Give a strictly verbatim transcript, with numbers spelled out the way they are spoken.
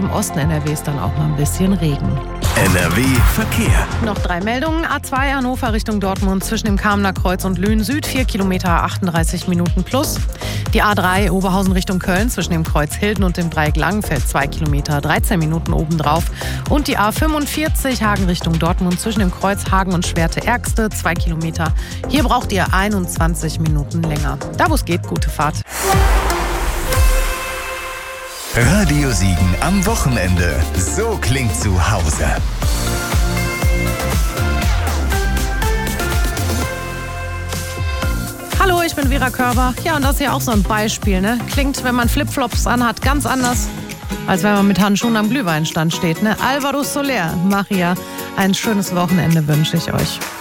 im Osten N R Ws dann auch mal ein bisschen Regen. N R W Verkehr. Noch drei Meldungen. A zwei Hannover Richtung Dortmund zwischen dem Kamener Kreuz und Lünen Süd, vier Kilometer, achtunddreißig Minuten plus. Die A drei Oberhausen Richtung Köln zwischen dem Kreuz Hilden und dem Dreieck Langenfeld, zwei Kilometer, dreizehn Minuten obendrauf. Und die A fünfundvierzig Hagen Richtung Dortmund zwischen dem Kreuz Hagen und Schwerte-Ärgste, zwei Kilometer. Hier braucht ihr einundzwanzig Minuten länger. Da wo es geht, gute Fahrt. Radio Siegen am Wochenende. So klingt zu Hause. Hallo, ich bin Vera Körber. Ja, und das ist ja auch so ein Beispiel, ne? Klingt, wenn man Flipflops anhat, ganz anders, als wenn man mit Handschuhen am Glühweinstand steht, ne? Alvaro Soler, Maria, ein schönes Wochenende wünsche ich euch.